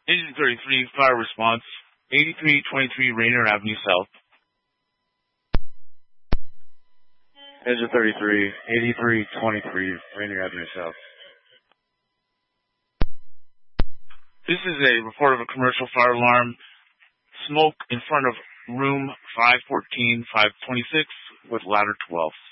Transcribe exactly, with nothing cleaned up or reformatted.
Engine thirty-three, fire response, eighty-three twenty-three Rainier Avenue South. Engine thirty-three, eighty-three twenty-three Rainier Avenue South. This is a report of a commercial fire alarm. Smoke in front of room five fourteen, five twenty-six with ladder twelve.